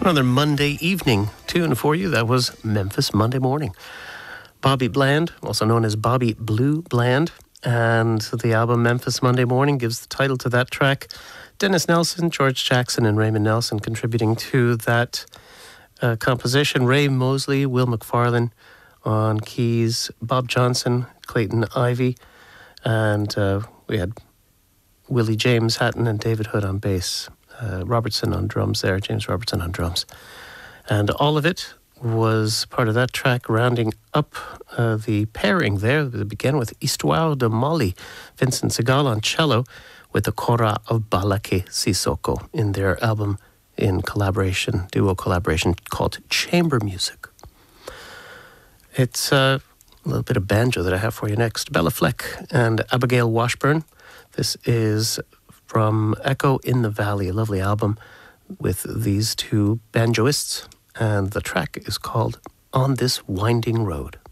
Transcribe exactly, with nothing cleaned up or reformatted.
Another Monday evening tune for you. That was Memphis Monday Morning. Bobby Bland, also known as Bobby Blue Bland, and the album Memphis Monday Morning gives the title to that track. Dennis Nelson, George Jackson, and Raymond Nelson contributing to that uh, composition. Ray Mosley, Will McFarlane on keys, Bob Johnson, Clayton Ivey, and uh, we had Willie James Hatton and David Hood on bass. Uh, Robertson on drums there, James Robertson on drums. And all of it was part of that track, rounding up uh, the pairing there. It began with Histoire de Molly, Vincent Segal on cello, with the Kora of Balake Sissoko in their album in collaboration, duo collaboration called Chamber Music. It's uh, a little bit of banjo that I have for you next. Bella Fleck and Abigail Washburn. This is from Echo in the Valley, a lovely album with these two banjoists, and the track is called On This Winding Road.